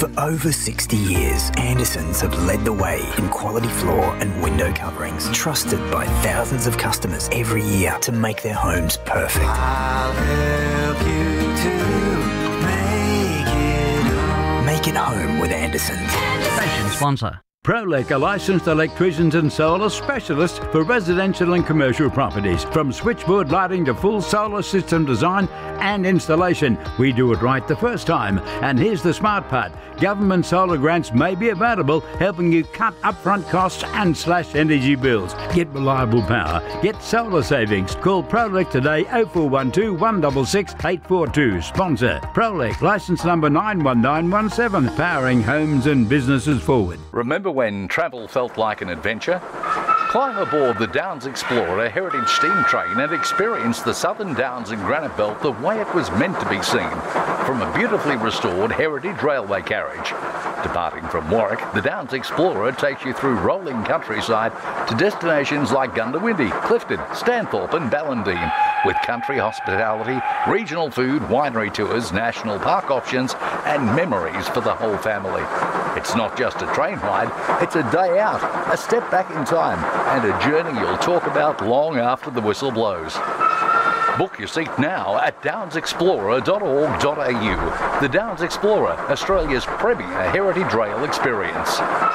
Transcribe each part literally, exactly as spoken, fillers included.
For over sixty years, Andersons have led the way in quality floor and window coverings, trusted by thousands of customers every year to make their homes perfect. I'll help you to make it home. Make it home with Andersons. Station sponsor. Prolec are licensed electricians and solar specialists for residential and commercial properties. From switchboard lighting to full solar system design and installation, we do it right the first time. And here's the smart part. Government solar grants may be available, helping you cut upfront costs and slash energy bills. Get reliable power. Get solar savings. Call Prolec today oh four one two, one six six, eight four two. Sponsor Prolec, licence number nine one nine one seven, powering homes and businesses forward. Remember when travel felt like an adventure? Climb aboard the Downs Explorer heritage steam train and experience the Southern Downs and Granite Belt the way it was meant to be seen, from a beautifully restored heritage railway carriage. Departing from Warwick, the Downs Explorer takes you through rolling countryside to destinations like Gundawindi, Clifton, Stanthorpe and Ballandine, with country hospitality, regional food, winery tours, national park options and memories for the whole family. It's not just a train ride, it's a day out, a step back in time, and a journey you'll talk about long after the whistle blows. Book your seat now at downs explorer dot org dot a u. The Downs Explorer, Australia's premier heritage rail experience.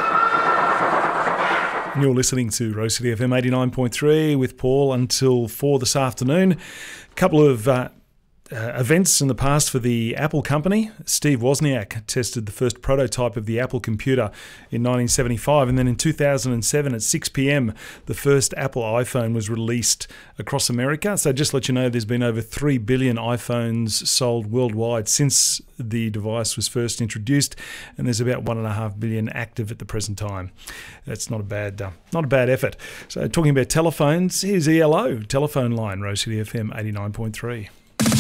You're listening to Rose City F M eighty-nine point three with Paul until four this afternoon. A couple of uh, Uh, events in the past for the Apple company. Steve Wozniak tested the first prototype of the Apple computer in nineteen seventy-five, and then in two thousand seven at six p m the first Apple iPhone was released across America. So just to let you know, there's been over three billion iPhones sold worldwide since the device was first introduced, and there's about one and a half billion active at the present time. That's not a bad uh, not a bad effort. So talking about telephones, here's E L O telephone line, Rose City F M eighty-nine point three.